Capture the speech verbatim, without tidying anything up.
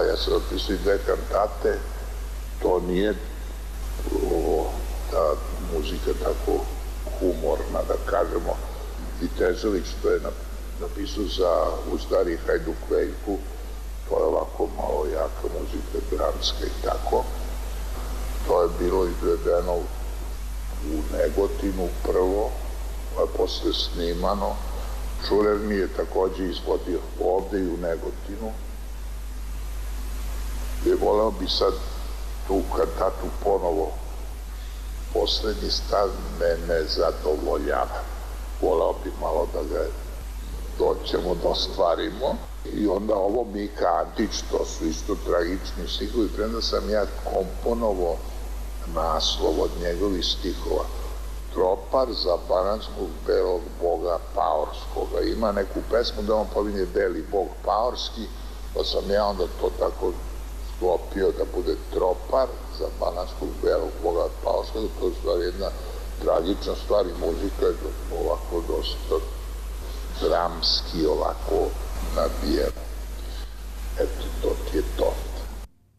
ja sam napisao i dve kantate, to nije ta muzika tako humorna, da kažemo. Vitezović, što je napisao za U stari Hajduk Veljku, to je ovako malo jaka muzika, dramska i tako. To je bilo izvedeno u Negotinu prvo, a posle snimano. Šurer mi je takođe izvodio ovde i u Negotinu. I voleo bi sad tu kantatu ponovo. Poslednji stav mene zadovoljava. Voleo bi malo da ga doćemo da ostvarimo. I onda ovo Mika Antić, to su isto tragični stihovi, premda sam ja komponovao naslov od njegovih stihova. Tropar za banatskog belog boga Paorskoga. Ima neku pesmu da on pominje beli bog Paorski, pa sam ja onda to tako sklopio da bude tropar za banatskog belog boga Paorskoga. To je stvar jedna tragična stvar i muzika je ovako dosta dramski, ovako nabijeno. Eto, to ti je to.